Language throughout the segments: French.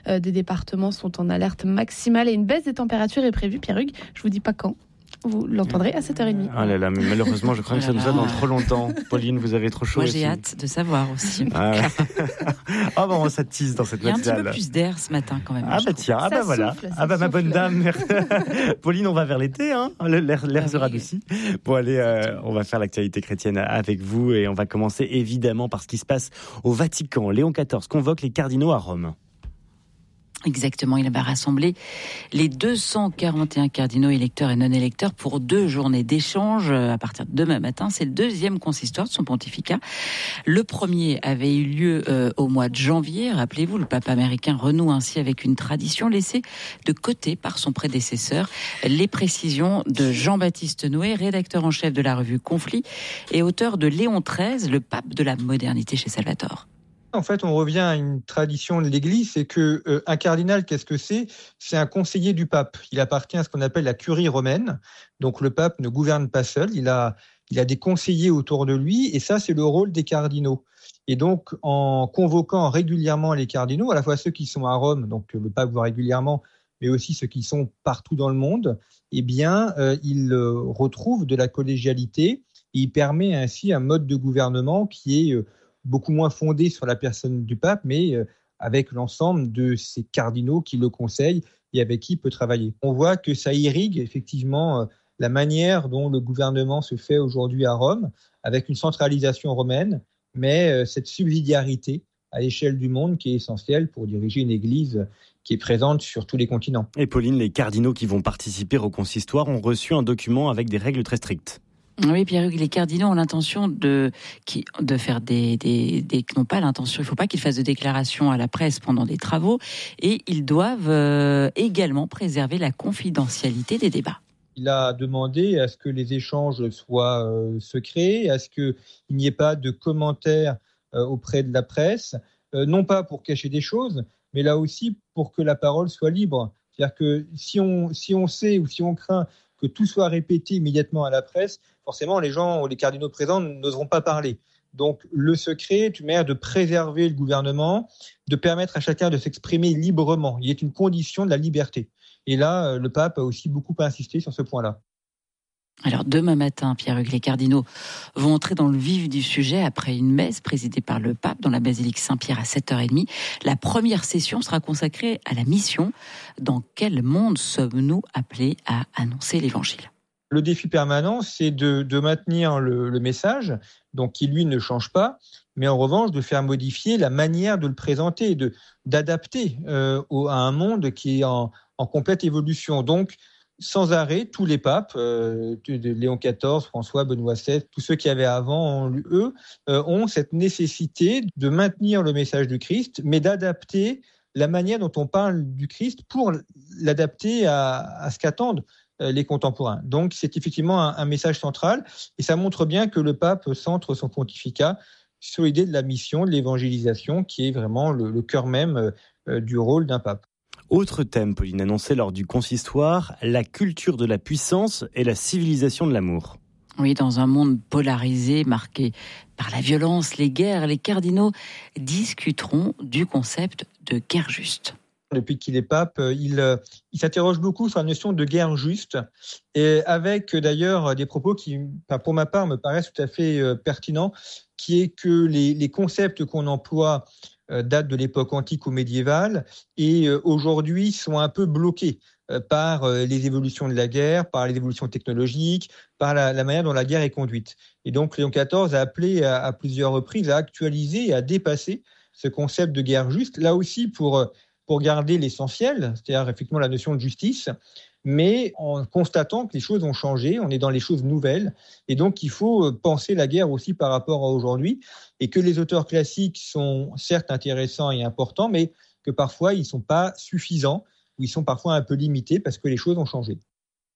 des départements sont en alerte maximale et une baisse des températures est prévue. Pierre-Hugues, je vous dis pas quand. Vous l'entendrez à 7h30. Ah là là, mais malheureusement, je crains que ça nous soit dans trop longtemps. Pauline, vous avez trop chaud. Moi, j'ai hâte de savoir aussi. Ah bon, ça tease dans cette matinale. Il y a un petit peu plus d'air ce matin quand même. Ah bah tiens, ah bah voilà. Ah bah ma bonne dame. Pauline, on va vers l'été, hein. L'air se radoucit. Bon allez, on va faire l'actualité chrétienne avec vous et on va commencer évidemment par ce qui se passe au Vatican. Léon XIV convoque les cardinaux à Rome. Exactement, il va rassembler les 241 cardinaux électeurs et non électeurs pour 2 journées d'échange à partir de demain matin. C'est le 2e consistoire de son pontificat. Le premier avait eu lieu au mois de janvier. Rappelez-vous, le pape américain renoue ainsi avec une tradition laissée de côté par son prédécesseur. Les précisions de Jean-Baptiste Noé, rédacteur en chef de la revue Conflit et auteur de Léon XIII, le pape de la modernité chez Salvatore. En fait, on revient à une tradition de l'Église, c'est que un cardinal, qu'est-ce que c'est ? C'est un conseiller du pape. Il appartient à ce qu'on appelle la curie romaine. Donc le pape ne gouverne pas seul, il a des conseillers autour de lui, et ça, c'est le rôle des cardinaux. Et donc, en convoquant régulièrement les cardinaux, à la fois ceux qui sont à Rome, donc le pape voit régulièrement, mais aussi ceux qui sont partout dans le monde, eh bien, il retrouve de la collégialité, et il permet ainsi un mode de gouvernement qui est beaucoup moins fondé sur la personne du pape, mais avec l'ensemble de ces cardinaux qui le conseillent et avec qui il peut travailler. On voit que ça irrigue effectivement la manière dont le gouvernement se fait aujourd'hui à Rome, avec une centralisation romaine, mais cette subsidiarité à l'échelle du monde qui est essentielle pour diriger une église qui est présente sur tous les continents. Et Pauline, les cardinaux qui vont participer au consistoire ont reçu un document avec des règles très strictes. Oui, Pierre-Hugues, les cardinaux ont l'intention de faire n'ont pas l'intention, il ne faut pas qu'ils fassent de déclarations à la presse pendant des travaux, et ils doivent également préserver la confidentialité des débats. Il a demandé à ce que les échanges soient secrets, à ce qu'il n'y ait pas de commentaires auprès de la presse, non pas pour cacher des choses, mais là aussi pour que la parole soit libre. C'est-à-dire que si on sait ou si on craint que tout soit répété immédiatement à la presse, forcément, les gens ou les cardinaux présents n'oseront pas parler. Donc, le secret est une manière de préserver le gouvernement, de permettre à chacun de s'exprimer librement. Il est une condition de la liberté. Et là, le pape a aussi beaucoup insisté sur ce point-là. Alors, demain matin, Pierre-Hugues, les cardinaux vont entrer dans le vif du sujet après une messe présidée par le pape dans la basilique Saint-Pierre à 7h30. La première session sera consacrée à la mission. Dans quel monde sommes-nous appelés à annoncer l'évangile ? Le défi permanent, c'est de maintenir le message, donc qui lui ne change pas, mais en revanche de faire modifier la manière de le présenter, d'adapter à un monde qui est en complète évolution. Donc, sans arrêt, tous les papes, Léon XIV, François, Benoît XVI, tous ceux qui avaient avant, eux, ont cette nécessité de maintenir le message du Christ, mais d'adapter la manière dont on parle du Christ pour l'adapter à ce qu'attendent les contemporains. Donc, c'est effectivement un message central et ça montre bien que le pape centre son pontificat sur l'idée de la mission, de l'évangélisation, qui est vraiment le cœur même du rôle d'un pape. Autre thème, Pauline, annoncé lors du consistoire, la culture de la puissance et la civilisation de l'amour. Oui, dans un monde polarisé, marqué par la violence, les guerres, les cardinaux discuteront du concept de guerre juste. Depuis qu'il est pape, il s'interroge beaucoup sur la notion de guerre juste, et avec d'ailleurs des propos qui, pour ma part, me paraissent tout à fait pertinents, qui est que les concepts qu'on emploie datent de l'époque antique ou médiévale, et aujourd'hui sont un peu bloqués par les évolutions de la guerre, par les évolutions technologiques, par la manière dont la guerre est conduite. Et donc Léon XIV a appelé à plusieurs reprises à actualiser et à dépasser ce concept de guerre juste, là aussi pour garder l'essentiel, c'est-à-dire effectivement la notion de justice, mais en constatant que les choses ont changé, on est dans les choses nouvelles, et donc il faut penser la guerre aussi par rapport à aujourd'hui, et que les auteurs classiques sont certes intéressants et importants, mais que parfois ils ne sont pas suffisants, ou ils sont parfois un peu limités parce que les choses ont changé.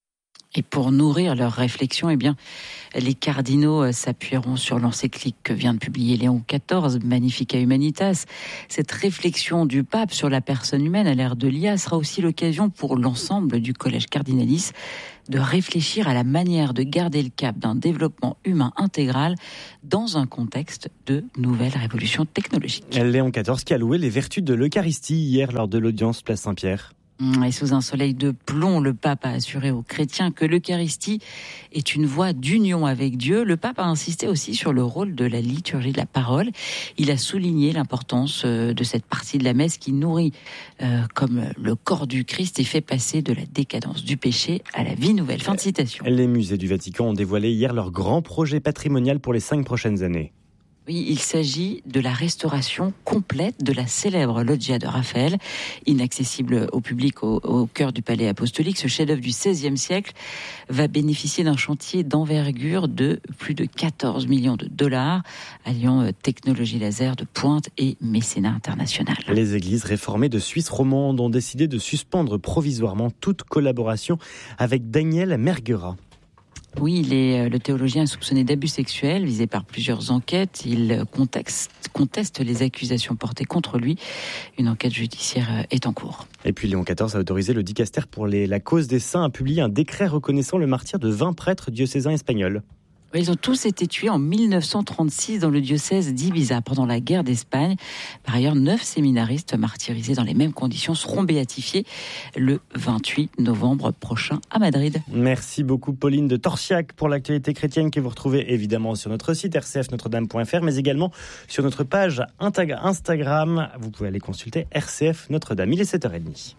Et pour nourrir leurs réflexions, les cardinaux s'appuieront sur l'encyclique que vient de publier Léon XIV, Magnificat Humanitas. Cette réflexion du pape sur la personne humaine à l'ère de l'IA sera aussi l'occasion pour l'ensemble du collège cardinalice de réfléchir à la manière de garder le cap d'un développement humain intégral dans un contexte de nouvelles révolutions technologiques. Léon XIV qui a loué les vertus de l'Eucharistie hier lors de l'audience Place Saint-Pierre. Et sous un soleil de plomb, le pape a assuré aux chrétiens que l'Eucharistie est une voie d'union avec Dieu. Le pape a insisté aussi sur le rôle de la liturgie de la parole. Il a souligné l'importance de cette partie de la messe qui nourrit comme le corps du Christ et fait passer de la décadence du péché à la vie nouvelle. Fin de citation. Les musées du Vatican ont dévoilé hier leur grand projet patrimonial pour les 5 prochaines années. Oui, il s'agit de la restauration complète de la célèbre loggia de Raphaël, inaccessible au public au cœur du palais apostolique. Ce chef-d'œuvre du XVIe siècle va bénéficier d'un chantier d'envergure de plus de 14 millions de dollars, alliant technologie laser de pointe et mécénat international. Les églises réformées de Suisse romande ont décidé de suspendre provisoirement toute collaboration avec Daniel Merguera. Oui, le théologien est soupçonné d'abus sexuels, visé par plusieurs enquêtes. Il conteste les accusations portées contre lui. Une enquête judiciaire est en cours. Et puis Léon XIV a autorisé le dicaster pour la cause des saints à publier un décret reconnaissant le martyre de 20 prêtres diocésains espagnols. Ils ont tous été tués en 1936 dans le diocèse d'Ibiza pendant la guerre d'Espagne. Par ailleurs, 9 séminaristes martyrisés dans les mêmes conditions seront béatifiés le 28 novembre prochain à Madrid. Merci beaucoup Pauline de Torsiac pour l'actualité chrétienne que vous retrouvez évidemment sur notre site rcfnotredame.fr mais également sur notre page Instagram. Vous pouvez aller consulter RCF Notre-Dame. Il est 7h30.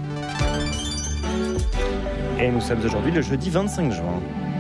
Et nous sommes aujourd'hui le jeudi 25 juin.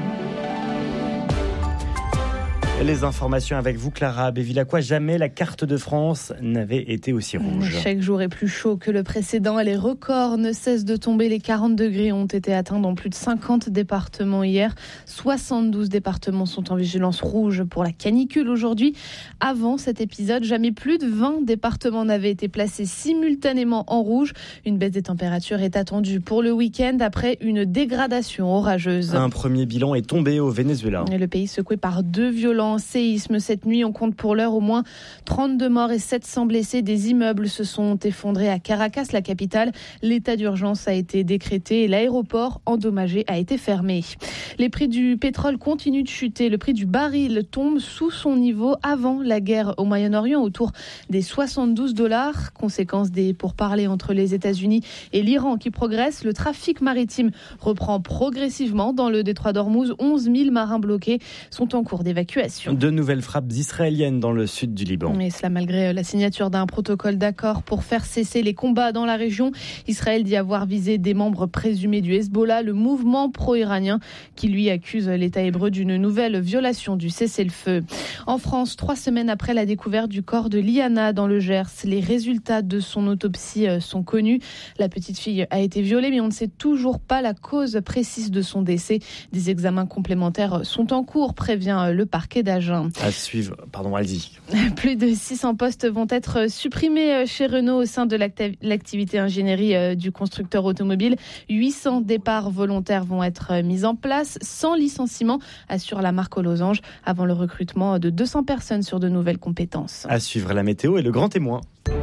Les informations avec vous, Clara Bévilacqua. Jamais la carte de France n'avait été aussi rouge. Chaque jour est plus chaud que le précédent et les records ne cessent de tomber. Les 40 degrés ont été atteints dans plus de 50 départements hier. 72 départements sont en vigilance rouge pour la canicule aujourd'hui. Avant cet épisode, jamais plus de 20 départements n'avaient été placés simultanément en rouge. Une baisse des températures est attendue pour le week-end après une dégradation orageuse. Un premier bilan est tombé au Venezuela. Et le pays secoué par 2 violents séisme cette nuit. On compte pour l'heure au moins 32 morts et 700 blessés. Des immeubles se sont effondrés à Caracas, la capitale. L'état d'urgence a été décrété et l'aéroport endommagé a été fermé. Les prix du pétrole continuent de chuter. Le prix du baril tombe sous son niveau avant la guerre au Moyen-Orient, autour des $72. Conséquence des pourparlers entre les États-Unis et l'Iran qui progressent. Le trafic maritime reprend progressivement dans le détroit d'Ormuz. 11 000 marins bloqués sont en cours d'évacuation. De nouvelles frappes israéliennes dans le sud du Liban. Et cela malgré la signature d'un protocole d'accord pour faire cesser les combats dans la région. Israël dit avoir visé des membres présumés du Hezbollah, le mouvement pro-iranien qui lui accuse l'État hébreu d'une nouvelle violation du cessez-le-feu. En France, 3 semaines après la découverte du corps de Liana dans le Gers, les résultats de son autopsie sont connus. La petite fille a été violée, mais on ne sait toujours pas la cause précise de son décès. Des examens complémentaires sont en cours, prévient le parquet d'Agen. À suivre, allez-y. Plus de 600 postes vont être supprimés chez Renault au sein de l'activité ingénierie du constructeur automobile. 800 départs volontaires vont être mis en place, sans licenciement, assure la marque aux losanges, avant le recrutement de 200 personnes sur de nouvelles compétences. À suivre la météo et le grand témoin.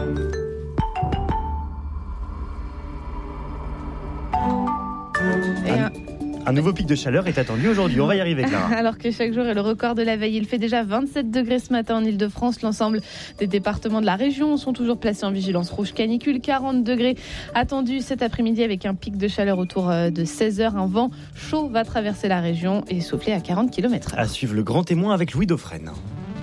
Un nouveau pic de chaleur est attendu aujourd'hui. On va y arriver, Clara. Alors que chaque jour est le record de la veille. Il fait déjà 27 degrés ce matin en Ile-de-France. L'ensemble des départements de la région sont toujours placés en vigilance rouge canicule. 40 degrés attendus cet après-midi avec un pic de chaleur autour de 16h. Un vent chaud va traverser la région et souffler à 40 km/h. À suivre le grand témoin avec Louis Dauphren.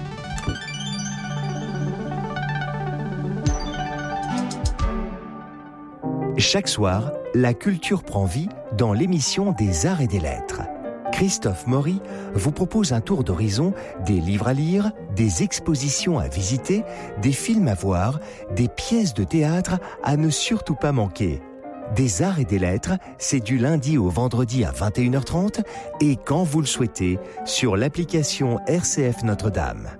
Chaque soir, la culture prend vie dans l'émission des Arts et des Lettres. Christophe Maury vous propose un tour d'horizon des livres à lire, des expositions à visiter, des films à voir, des pièces de théâtre à ne surtout pas manquer. Des Arts et des Lettres, c'est du lundi au vendredi à 21h30 et quand vous le souhaitez, sur l'application RCF Notre-Dame.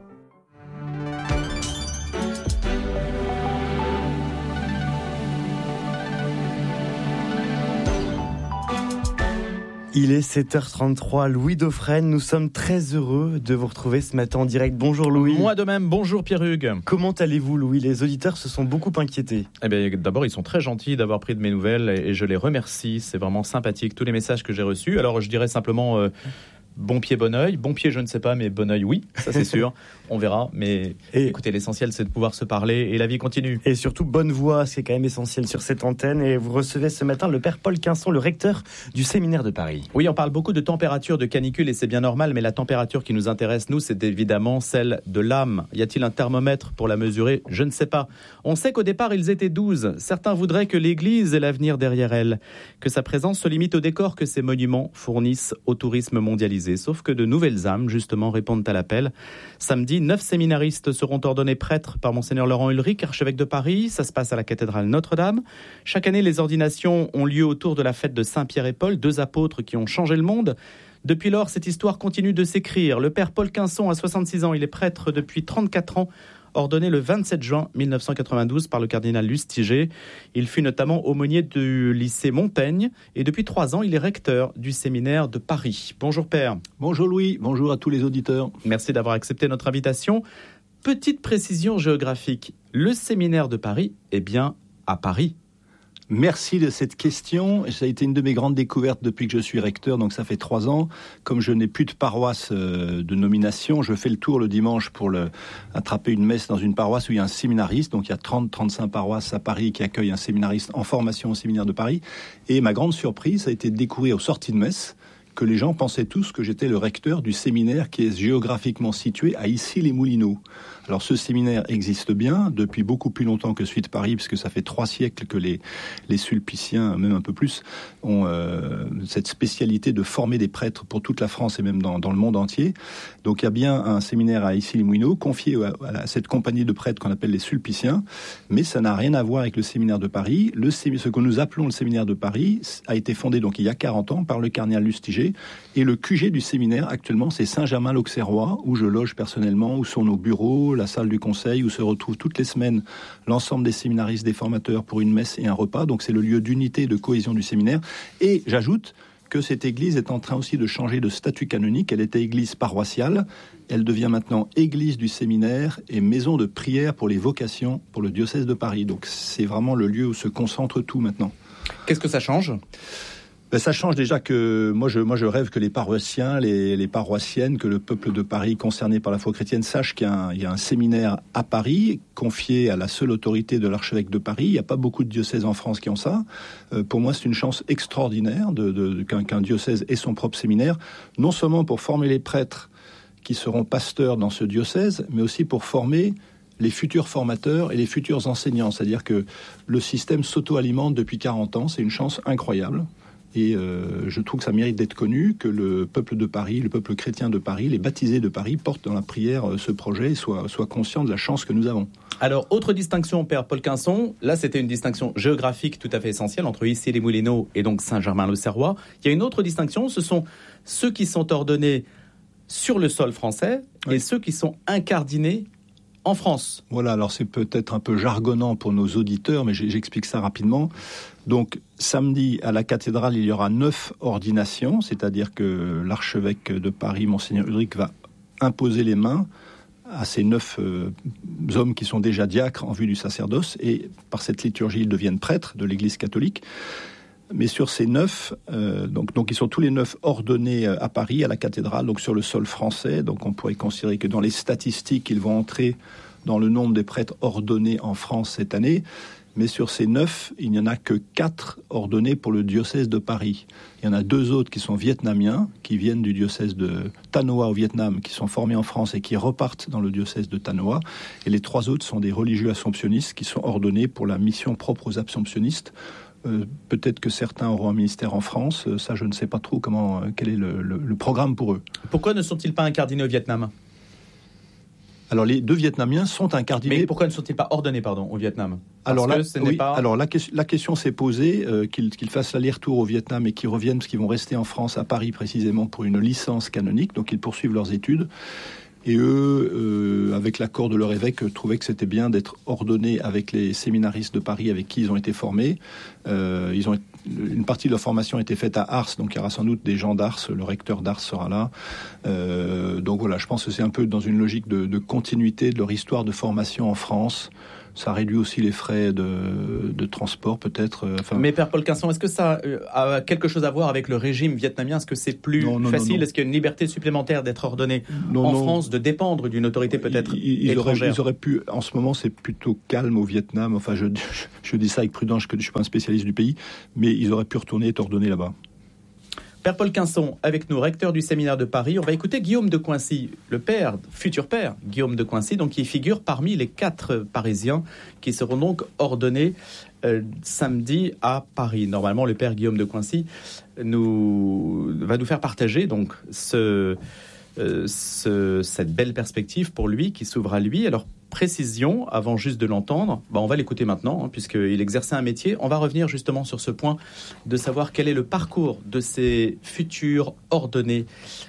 Il est 7h33, Louis Dauphren, nous sommes très heureux de vous retrouver ce matin en direct. Bonjour Louis. Moi de même, bonjour Pierre-Hugues. Comment allez-vous Louis ? Les auditeurs se sont beaucoup inquiétés. Eh bien, d'abord, ils sont très gentils d'avoir pris de mes nouvelles et je les remercie. C'est vraiment sympathique, tous les messages que j'ai reçus. Alors, je dirais simplement... bon pied, bon oeil. Bon pied, je ne sais pas, mais bon oeil, oui, ça c'est sûr. On verra. Mais écoutez, l'essentiel, c'est de pouvoir se parler et la vie continue. Et surtout, bonne voix, c'est quand même essentiel sur cette antenne. Et vous recevez ce matin le père Paul Quinson, le recteur du séminaire de Paris. Oui, on parle beaucoup de température, de canicule, et c'est bien normal. Mais la température qui nous intéresse, nous, c'est évidemment celle de l'âme. Y a-t-il un thermomètre pour la mesurer ? Je ne sais pas. On sait qu'au départ, ils étaient 12. Certains voudraient que l'Église ait l'avenir derrière elle, que sa présence se limite au décor que ces monuments fournissent au tourisme mondialisé. Sauf que de nouvelles âmes, justement, répondent à l'appel. Samedi, 9 séminaristes seront ordonnés prêtres par Monseigneur Laurent Ulrich, archevêque de Paris. Ça se passe à la cathédrale Notre-Dame. Chaque année, les ordinations ont lieu autour de la fête de Saint-Pierre et Paul, 2 apôtres qui ont changé le monde. Depuis lors, cette histoire continue de s'écrire. Le père Paul Quinson a 66 ans. Il est prêtre depuis 34 ans. Ordonné le 27 juin 1992 par le cardinal Lustiger. Il fut notamment aumônier du lycée Montaigne et depuis 3 ans, il est recteur du séminaire de Paris. Bonjour père. Bonjour Louis, bonjour à tous les auditeurs. Merci d'avoir accepté notre invitation. Petite précision géographique, le séminaire de Paris est bien à Paris. Merci de cette question. Ça a été une de mes grandes découvertes depuis que je suis recteur, donc ça fait 3 ans. Comme je n'ai plus de paroisse de nomination, je fais le tour le dimanche pour attraper une messe dans une paroisse où il y a un séminariste. Donc il y a 30-35 paroisses à Paris qui accueillent un séminariste en formation au séminaire de Paris. Et ma grande surprise, ça a été de découvrir aux sorties de messe que les gens pensaient tous que j'étais le recteur du séminaire qui est géographiquement situé à Issy-les-Moulineaux. Alors ce séminaire existe bien depuis beaucoup plus longtemps que celui de Paris, puisque ça fait 3 siècles que les sulpiciens, même un peu plus, ont cette spécialité de former des prêtres pour toute la France et même dans le monde entier. Donc il y a bien un séminaire à Issy-les-Moulineaux confié à cette compagnie de prêtres qu'on appelle les sulpiciens, mais ça n'a rien à voir avec le séminaire de Paris. Ce que nous appelons le séminaire de Paris a été fondé donc il y a 40 ans par le cardinal Lustiger, et le QG du séminaire actuellement c'est Saint-Germain-l'Auxerrois, où je loge personnellement, où sont nos bureaux, la salle du conseil, où se retrouvent toutes les semaines l'ensemble des séminaristes, des formateurs pour une messe et un repas. Donc c'est le lieu d'unité et de cohésion du séminaire. Et j'ajoute que cette église est en train aussi de changer de statut canonique. Elle était église paroissiale. Elle devient maintenant église du séminaire et maison de prière pour les vocations pour le diocèse de Paris. Donc c'est vraiment le lieu où se concentre tout maintenant. Qu'est-ce que ça change ? Ça change déjà que moi je rêve que les paroissiens, les paroissiennes, que le peuple de Paris concerné par la foi chrétienne sache qu'il y a un séminaire à Paris confié à la seule autorité de l'archevêque de Paris. Il n'y a pas beaucoup de diocèses en France qui ont ça. Pour moi, c'est une chance extraordinaire qu'un diocèse ait son propre séminaire, non seulement pour former les prêtres qui seront pasteurs dans ce diocèse, mais aussi pour former les futurs formateurs et les futurs enseignants. C'est-à-dire que le système s'auto-alimente depuis 40 ans. C'est une chance incroyable. Et je trouve que ça mérite d'être connu, que le peuple de Paris, le peuple chrétien de Paris, les baptisés de Paris portent dans la prière ce projet et soient conscients de la chance que nous avons. Alors, autre distinction, père Paul Quinson, là c'était une distinction géographique tout à fait essentielle entre Issy-les-Moulineaux et donc Saint-Germain-l'Auxerrois. Il y a une autre distinction, ce sont ceux qui sont ordonnés sur le sol français et ceux qui sont incardinés en France. Voilà, alors c'est peut-être un peu jargonnant pour nos auditeurs, mais j'explique ça rapidement. Donc, samedi, à la cathédrale, il y aura 9 ordinations, c'est-à-dire que l'archevêque de Paris, Monseigneur Ulrich, va imposer les mains à ces 9 hommes qui sont déjà diacres en vue du sacerdoce, et par cette liturgie, ils deviennent prêtres de l'Église catholique. Mais sur ces 9, donc ils sont tous les 9 ordonnés à Paris, à la cathédrale, donc sur le sol français. Donc on pourrait considérer que dans les statistiques, ils vont entrer dans le nombre des prêtres ordonnés en France cette année. Mais sur ces 9, il n'y en a que 4 ordonnés pour le diocèse de Paris. Il y en a 2 autres qui sont vietnamiens, qui viennent du diocèse de Tanoa au Vietnam, qui sont formés en France et qui repartent dans le diocèse de Tanoa. Et les 3 autres sont des religieux assomptionnistes qui sont ordonnés pour la mission propre aux assomptionnistes. Peut-être que certains auront un ministère en France, ça je ne sais pas trop quel est le programme pour eux. Pourquoi ne sont-ils pas incardinés au Vietnam ? Alors les 2 Vietnamiens sont incardinés. Mais pourquoi ne sont-ils pas ordonnés au Vietnam ? Alors la question s'est posée, qu'ils fassent l'aller-retour au Vietnam et qu'ils reviennent, parce qu'ils vont rester en France, à Paris précisément, pour une licence canonique, donc ils poursuivent leurs études. Et eux, avec l'accord de leur évêque, trouvaient que c'était bien d'être ordonnés avec les séminaristes de Paris avec qui ils ont été formés. Ils ont une partie de leur formation a été faite à Ars, donc il y aura sans doute des gens d'Ars, le recteur d'Ars sera là. Donc voilà, je pense que c'est un peu dans une logique de continuité de leur histoire de formation en France. Ça réduit aussi les frais de transport, peut-être. Mais Père Paul Quinson, est-ce que ça a quelque chose à voir avec le régime vietnamien ? Est-ce que c'est plus facile ? Non. Est-ce qu'il y a une liberté supplémentaire d'être ordonné en France, de dépendre d'une autorité peut-être étrangère ? Ils auraient pu, en ce moment, c'est plutôt calme au Vietnam. Enfin, je dis ça avec prudence, je ne suis pas un spécialiste du pays, mais ils auraient pu retourner et être ordonnés là-bas. Père Paul Quinson, avec nous, recteur du séminaire de Paris. On va écouter Guillaume de Coincy, le père, futur père, Guillaume de Coincy, donc qui figure parmi les 4 Parisiens qui seront donc ordonnés samedi à Paris. Normalement, le père Guillaume de Coincy va nous faire partager donc cette belle perspective pour lui qui s'ouvre à lui. Alors, précision, avant juste de l'entendre, on va l'écouter maintenant, puisqu'il exerçait un métier. On va revenir justement sur ce point de savoir quel est le parcours de ces futurs ordonnés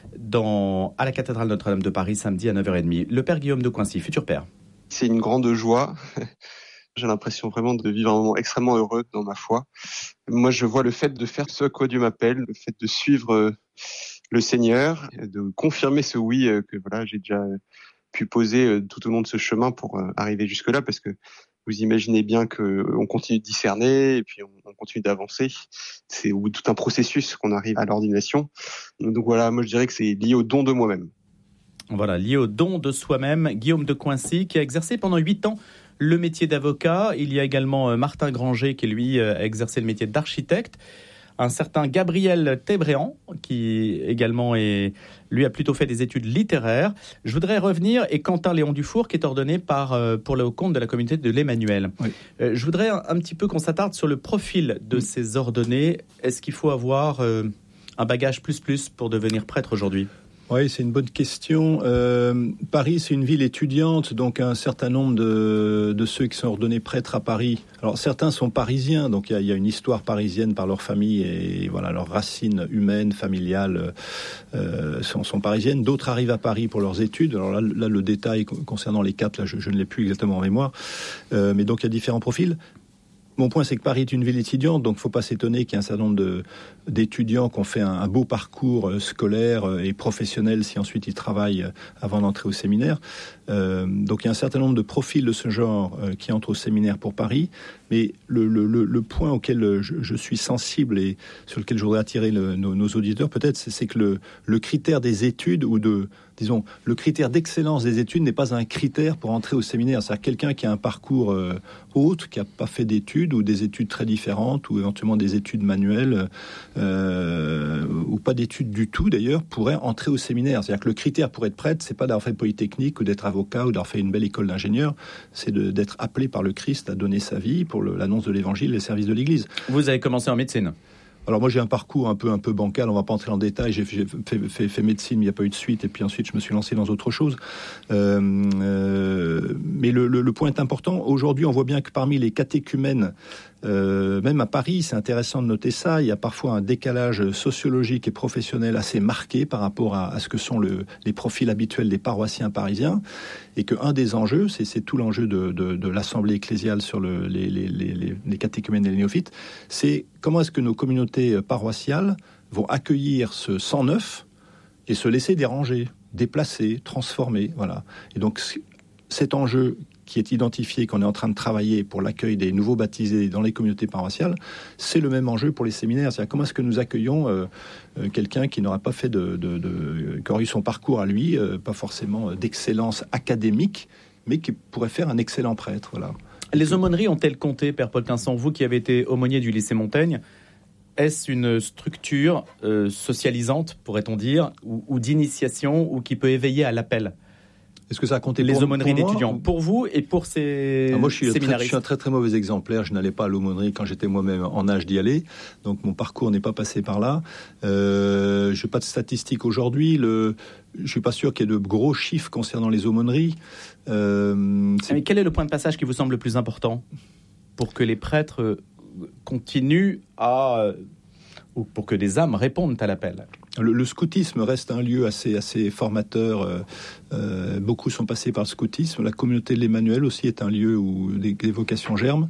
à la cathédrale Notre-Dame de Paris, samedi à 9h30. Le père Guillaume de Coincy, futur père. C'est une grande joie. J'ai l'impression vraiment de vivre un moment extrêmement heureux dans ma foi. Moi, je vois le fait de faire ce à quoi Dieu m'appelle, le fait de suivre le Seigneur, de confirmer ce oui que j'ai déjà pu poser tout au long de ce chemin pour arriver jusque-là, parce que vous imaginez bien qu'on continue de discerner et puis on continue d'avancer. C'est tout un processus qu'on arrive à l'ordination. Donc voilà, moi je dirais que c'est lié au don de moi-même. Voilà, lié au don de soi-même. Guillaume de Coincy qui a exercé pendant 8 ans le métier d'avocat. Il y a également Martin Granger qui lui a exercé le métier d'architecte. Un certain Gabriel Tébréan, qui également lui a plutôt fait des études littéraires. Je voudrais revenir, et Quentin Léon Dufour, qui est ordonné pour le compte de la communauté de l'Emmanuel. Oui. Je voudrais un petit peu qu'on s'attarde sur le profil de ces ordonnés. Est-ce qu'il faut avoir un bagage plus pour devenir prêtre aujourd'hui ? Oui, c'est une bonne question. Paris, c'est une ville étudiante, donc un certain nombre de ceux qui sont ordonnés prêtres à Paris. Alors certains sont parisiens, donc il y a une histoire parisienne par leur famille et voilà, leurs racines humaines, familiales sont parisiennes. D'autres arrivent à Paris pour leurs études. Alors là le détail concernant les 4, là, je ne l'ai plus exactement en mémoire. Mais donc il y a différents profils. Mon point, c'est que Paris est une ville étudiante, donc il ne faut pas s'étonner qu'il y ait un certain nombre d'étudiants qui ont fait un beau parcours scolaire et professionnel si ensuite ils travaillent avant d'entrer au séminaire. Donc il y a un certain nombre de profils de ce genre qui entrent au séminaire pour Paris. Mais le point auquel je suis sensible et sur lequel je voudrais attirer nos auditeurs, peut-être, c'est que le critère des études disons, le critère d'excellence des études n'est pas un critère pour entrer au séminaire. C'est-à-dire quelqu'un qui a un parcours autre, qui n'a pas fait d'études ou des études très différentes ou éventuellement des études manuelles ou pas d'études du tout d'ailleurs, pourrait entrer au séminaire. C'est-à-dire que le critère pour être prêtre, c'est pas d'avoir fait Polytechnique ou d'être avocat ou d'avoir fait une belle école d'ingénieur, c'est d'être appelé par le Christ à donner sa vie pour l'annonce de l'évangile et les services de l'Église. Vous avez commencé en médecine ? Alors moi j'ai un parcours un peu bancal, on va pas entrer en détail. J'ai fait médecine, mais il n'y a pas eu de suite, et puis ensuite je me suis lancé dans autre chose. Mais le point est important. Aujourd'hui, on voit bien que parmi les catéchumènes, même à Paris, c'est intéressant de noter ça, il y a parfois un décalage sociologique et professionnel assez marqué par rapport à ce que sont les profils habituels des paroissiens parisiens, et qu'un des enjeux, c'est tout l'enjeu de l'assemblée ecclésiale sur les catéchumènes et les néophytes, c'est comment est-ce que nos communautés paroissiales vont accueillir ce sang neuf et se laisser déranger, déplacer, transformer, voilà. Et donc cet enjeu qui est identifié, qu'on est en train de travailler pour l'accueil des nouveaux baptisés dans les communautés paroissiales, c'est le même enjeu pour les séminaires. C'est-à-dire comment est-ce que nous accueillons quelqu'un qui n'aura pas fait qui aura eu son parcours à lui, pas forcément d'excellence académique, mais qui pourrait faire un excellent prêtre, voilà. Les aumôneries ont-elles compté, Père Paul Quinson, vous qui avez été aumônier du lycée Montaigne, est-ce une structure socialisante, pourrait-on dire, ou d'initiation, ou qui peut éveiller à l'appel ? Est-ce que ça a compté les aumôneries d'étudiants pour vous et pour ces moi, je séminaristes? suis un très très mauvais exemplaire. Je n'allais pas à l'aumônerie quand j'étais moi-même en âge d'y aller, donc mon parcours n'est pas passé par là. Je n'ai pas de statistiques aujourd'hui. Je suis pas sûr qu'il y ait de gros chiffres concernant les aumôneries. Mais quel est le point de passage qui vous semble le plus important pour que les prêtres continuent ou pour que des âmes répondent à l'appel? Le scoutisme reste un lieu assez formateur. Beaucoup sont passés par le scoutisme. La communauté de l'Emmanuel aussi est un lieu où des vocations germent.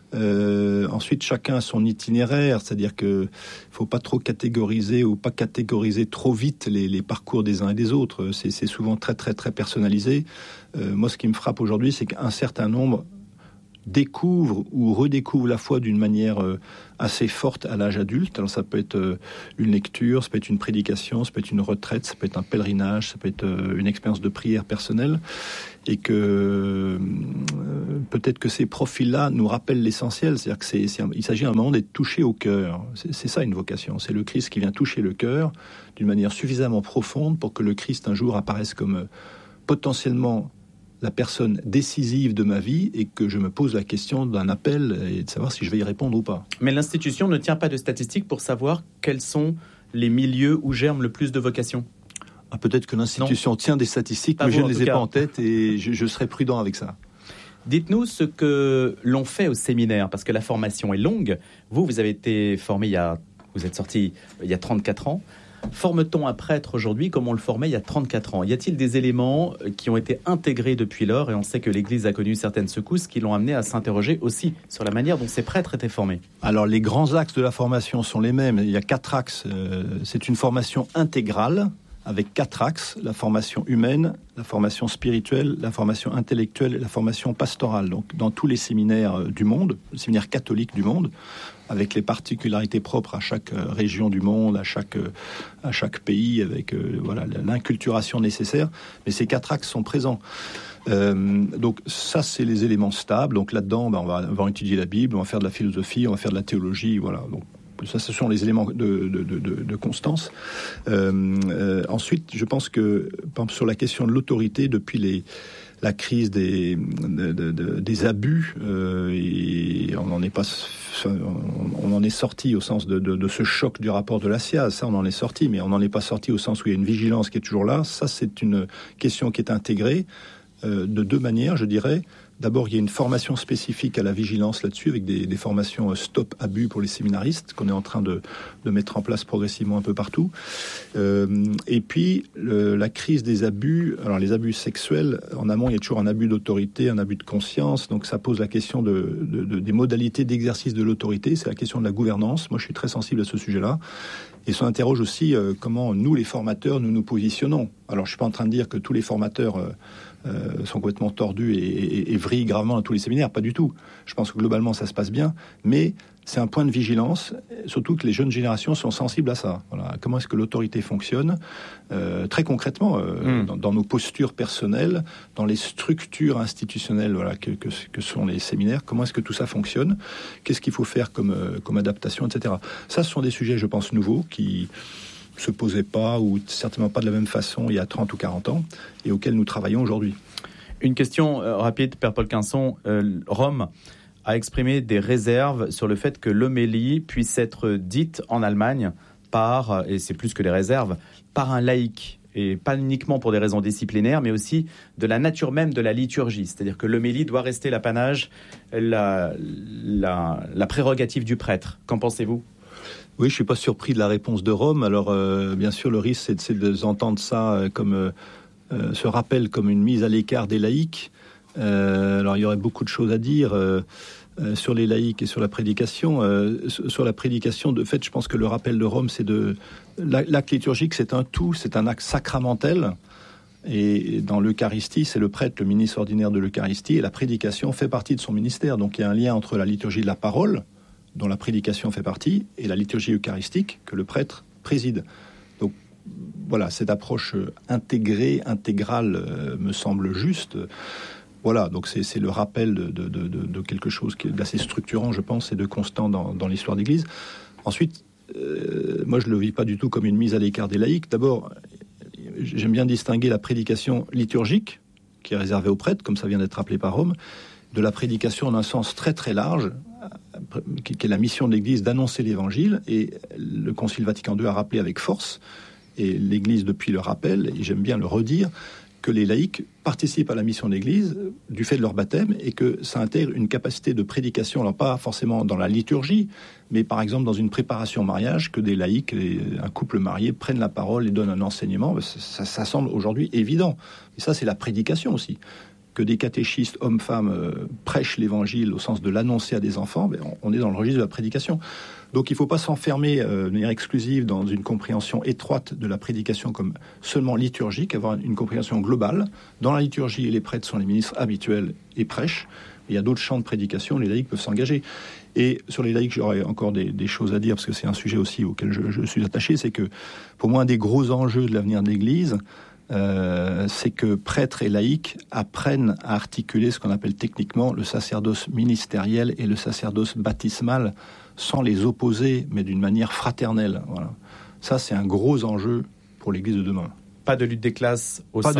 Ensuite, chacun a son itinéraire, c'est-à-dire que faut pas trop catégoriser ou pas catégoriser trop vite les parcours des uns et des autres. C'est souvent très très très personnalisé. Moi, ce qui me frappe aujourd'hui, c'est qu'un certain nombre découvre ou redécouvre la foi d'une manière assez forte à l'âge adulte. Alors ça peut être une lecture, ça peut être une prédication, ça peut être une retraite, ça peut être un pèlerinage, ça peut être une expérience de prière personnelle, et que peut-être que ces profils-là nous rappellent l'essentiel, c'est-à-dire qu'il s'agit à un moment d'être touché au cœur. C'est ça une vocation, c'est le Christ qui vient toucher le cœur d'une manière suffisamment profonde pour que le Christ un jour apparaisse comme potentiellement la personne décisive de ma vie, et que je me pose la question d'un appel et de savoir si je vais y répondre ou pas. Mais l'institution ne tient pas de statistiques pour savoir quels sont les milieux où germent le plus de vocations. Peut-être que l'institution tient des statistiques, mais je ne les ai pas en tête, et je serai prudent avec ça. Dites-nous ce que l'on fait au séminaire, parce que la formation est longue. Vous avez été formé vous êtes sorti il y a 34 ans. Forme-t-on un prêtre aujourd'hui comme on le formait il y a 34 ans ? Y a-t-il des éléments qui ont été intégrés depuis lors ? Et on sait que l'Église a connu certaines secousses qui l'ont amené à s'interroger aussi sur la manière dont ces prêtres étaient formés. Alors, les grands axes de la formation sont les mêmes. Il y a 4 axes. C'est une formation intégrale avec 4 axes: la formation humaine, la formation spirituelle, la formation intellectuelle et la formation pastorale. Donc, dans tous les séminaires du monde, les séminaires catholiques du monde, avec les particularités propres à chaque région du monde, à chaque pays, avec l'inculturation nécessaire. Mais ces 4 axes sont présents. Donc ça, c'est les éléments stables. Donc là-dedans, on va étudier la Bible, on va faire de la philosophie, on va faire de la théologie, voilà. Donc ça, ce sont les éléments de constance. Ensuite, je pense que, par exemple, sur la question de l'autorité, depuis la crise des abus, et on en est sorti au sens de ce choc du rapport de la SIAZ. Ça, on en est sorti, mais on n'en est pas sorti au sens où il y a une vigilance qui est toujours là. Ça, c'est une question qui est intégrée de 2 manières, je dirais. D'abord, il y a une formation spécifique à la vigilance là-dessus, avec des formations stop abus pour les séminaristes, qu'on est en train de mettre en place progressivement un peu partout. Et puis, la crise des abus, alors les abus sexuels, en amont, il y a toujours un abus d'autorité, un abus de conscience, donc ça pose la question des modalités d'exercice de l'autorité, c'est la question de la gouvernance. Moi, je suis très sensible à ce sujet-là. Et ça interroge aussi comment nous, les formateurs, nous positionnons. Alors, je ne suis pas en train de dire que tous les formateurs sont complètement tordus et vrillent gravement dans tous les séminaires, pas du tout. Je pense que globalement, ça se passe bien, mais c'est un point de vigilance, surtout que les jeunes générations sont sensibles à ça. Voilà. Comment est-ce que l'autorité fonctionne très concrètement dans nos postures personnelles, dans les structures institutionnelles que sont les séminaires, comment est-ce que tout ça fonctionne, qu'est-ce qu'il faut faire comme adaptation, etc. Ça, ce sont des sujets, je pense, nouveaux qui se posaient pas, ou certainement pas de la même façon il y a 30 ou 40 ans, et auxquels nous travaillons aujourd'hui. Une question rapide, Père Paul Quinson. Rome a exprimé des réserves sur le fait que l'homélie puisse être dite en Allemagne par, et c'est plus que des réserves, par un laïc, et pas uniquement pour des raisons disciplinaires, mais aussi de la nature même de la liturgie. C'est-à-dire que l'homélie doit rester l'apanage, la prérogative du prêtre. Qu'en pensez-vous ? Oui, je ne suis pas surpris de la réponse de Rome. Alors, bien sûr, le risque, c'est d'entendre ça comme ce rappel comme une mise à l'écart des laïcs. Alors, il y aurait beaucoup de choses à dire sur les laïcs et sur la prédication. Sur la prédication, de fait, je pense que le rappel de Rome, c'est l'acte liturgique, c'est un tout, c'est un acte sacramentel. Et dans l'Eucharistie, c'est le prêtre, le ministre ordinaire de l'Eucharistie, et la prédication fait partie de son ministère. Donc, il y a un lien entre la liturgie de la parole, dont la prédication fait partie, et la liturgie eucharistique que le prêtre préside. Donc voilà, cette approche intégrale me semble juste. Voilà, donc c'est le rappel de quelque chose qui est d'assez structurant, je pense, et de constant dans l'histoire d'Église. Ensuite, moi je ne le vis pas du tout comme une mise à l'écart des laïcs. D'abord, j'aime bien distinguer la prédication liturgique, qui est réservée aux prêtres, comme ça vient d'être rappelé par Rome, de la prédication en un sens très très large, qui est la mission de l'Église d'annoncer l'Évangile. Et le Concile Vatican II a rappelé avec force, et l'Église depuis le rappelle, et j'aime bien le redire, que les laïcs participent à la mission de l'Église du fait de leur baptême, et que ça intègre une capacité de prédication, alors pas forcément dans la liturgie, mais par exemple dans une préparation au mariage, que des laïcs, un couple marié, prennent la parole et donnent un enseignement. Ça semble aujourd'hui évident. Et ça, c'est la prédication aussi. que des catéchistes hommes-femmes prêchent l'évangile au sens de l'annoncer à des enfants, on est dans le registre de la prédication. Donc il ne faut pas s'enfermer de manière exclusive dans une compréhension étroite de la prédication comme seulement liturgique, avoir une compréhension globale. Dans la liturgie, les prêtres sont les ministres habituels et prêchent. Il y a d'autres champs de prédication, les laïcs peuvent s'engager. Et sur les laïcs, j'aurais encore des choses à dire, parce que c'est un sujet aussi auquel je suis attaché, c'est que pour moi, un des gros enjeux de l'avenir de l'Église, c'est que prêtres et laïcs apprennent à articuler ce qu'on appelle techniquement le sacerdoce ministériel et le sacerdoce baptismal, sans les opposer, mais d'une manière fraternelle. Voilà. Ça, c'est un gros enjeu pour l'Église de demain. Pas de lutte des classes au sein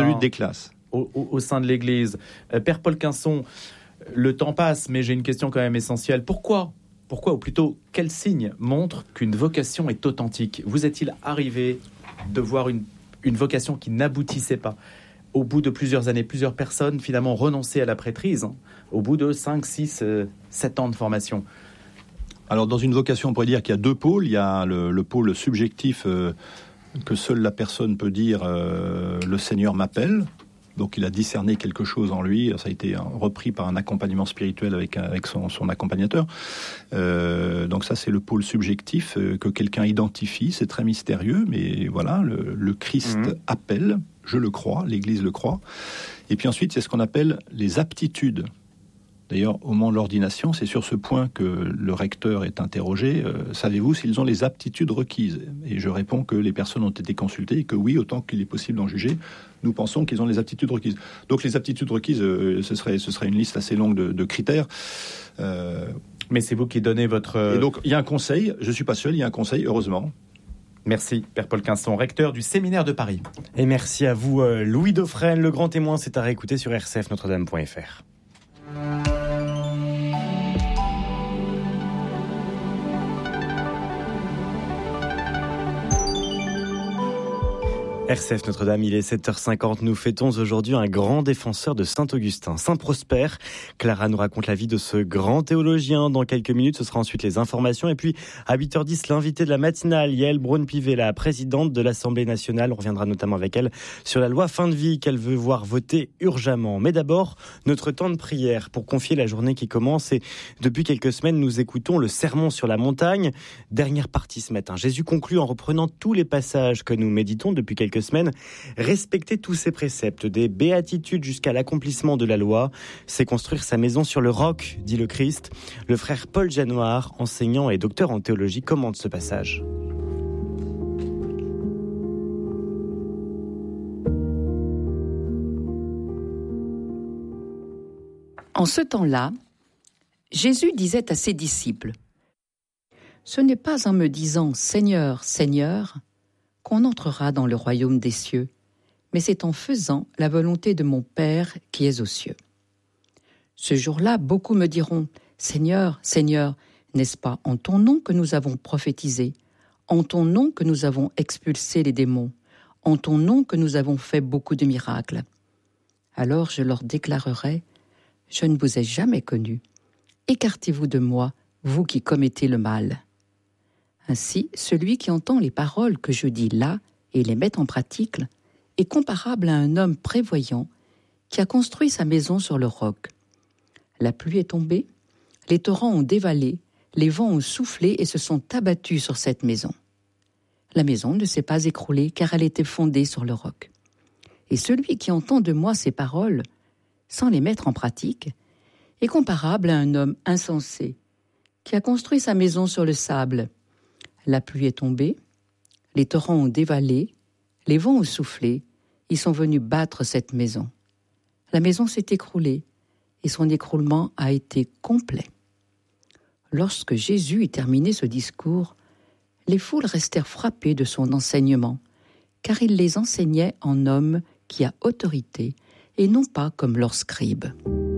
de l'Église. Père Paul Quinson, le temps passe, mais j'ai une question quand même essentielle. Pourquoi, ou plutôt, quel signe montre qu'une vocation est authentique ? Vous est-il arrivé de voir une vocation qui n'aboutissait pas ? Au bout de plusieurs années, plusieurs personnes finalement renonçaient à la prêtrise, au bout de 5, 6, 7 ans de formation. Alors dans une vocation, on pourrait dire qu'il y a deux pôles. Il y a le pôle subjectif que seule la personne peut dire le Seigneur m'appelle. Donc il a discerné quelque chose en lui. Ça a été repris par un accompagnement spirituel avec son accompagnateur. Donc ça c'est le pôle subjectif que quelqu'un identifie. C'est très mystérieux, mais voilà, le Christ appelle. Je le crois, l'Église le croit. Et puis ensuite c'est ce qu'on appelle les aptitudes. D'ailleurs, au moment de l'ordination, c'est sur ce point que le recteur est interrogé. Savez-vous s'ils ont les aptitudes requises ? Et je réponds que les personnes ont été consultées et que oui, autant qu'il est possible d'en juger, nous pensons qu'ils ont les aptitudes requises. Donc les aptitudes requises, ce serait une liste assez longue de critères. Mais c'est vous qui donnez votre... Et donc il y a un conseil, je ne suis pas seul, il y a un conseil, heureusement. Merci, Père Paul Quinson, recteur du Séminaire de Paris. Et merci à vous, Louis Dauphren. Le grand témoin, c'est à réécouter sur rcfnotredame.fr. RCF Notre-Dame, il est 7h50. Nous fêtons aujourd'hui un grand défenseur de Saint-Augustin, Saint Prosper. Clara nous raconte la vie de ce grand théologien. Dans quelques minutes, ce sera ensuite les informations. Et puis, à 8h10, l'invité de la matinale, Yael Braun-Pivet, la présidente de l'Assemblée nationale. On reviendra notamment avec elle sur la loi fin de vie qu'elle veut voir voter urgemment. Mais d'abord, notre temps de prière pour confier la journée qui commence. Et depuis quelques semaines, nous écoutons le sermon sur la montagne. Dernière partie ce matin. Jésus conclut en reprenant tous les passages que nous méditons depuis quelques semaines. Respecter tous ces préceptes, des béatitudes jusqu'à l'accomplissement de la loi, c'est construire sa maison sur le roc, dit le Christ. Le frère Paul Janoir, enseignant et docteur en théologie, commente ce passage. En ce temps-là, Jésus disait à ses disciples : « Ce n'est pas en me disant « Seigneur, Seigneur » qu'on entrera dans le royaume des cieux, mais c'est en faisant la volonté de mon Père qui est aux cieux. Ce jour-là, beaucoup me diront : Seigneur, Seigneur, n'est-ce pas en ton nom que nous avons prophétisé, en ton nom que nous avons expulsé les démons, en ton nom que nous avons fait beaucoup de miracles ? Alors je leur déclarerai : je ne vous ai jamais connus. Écartez-vous de moi, vous qui commettez le mal. Ainsi, celui qui entend les paroles que je dis là et les met en pratique est comparable à un homme prévoyant qui a construit sa maison sur le roc. La pluie est tombée, les torrents ont dévalé, les vents ont soufflé et se sont abattus sur cette maison. La maison ne s'est pas écroulée car elle était fondée sur le roc. Et celui qui entend de moi ces paroles, sans les mettre en pratique, est comparable à un homme insensé qui a construit sa maison sur le sable. La pluie est tombée, les torrents ont dévalé, les vents ont soufflé, ils sont venus battre cette maison. La maison s'est écroulée et son écroulement a été complet. Lorsque Jésus eut terminé ce discours, les foules restèrent frappées de son enseignement, car il les enseignait en homme qui a autorité et non pas comme leurs scribes.